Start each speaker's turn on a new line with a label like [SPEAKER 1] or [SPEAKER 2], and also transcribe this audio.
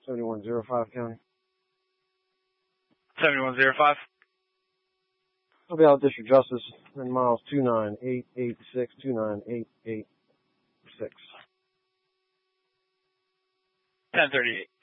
[SPEAKER 1] 7105 County.
[SPEAKER 2] 7105.
[SPEAKER 1] I'll be out District Justice in miles 29886, 29886.
[SPEAKER 2] 1038.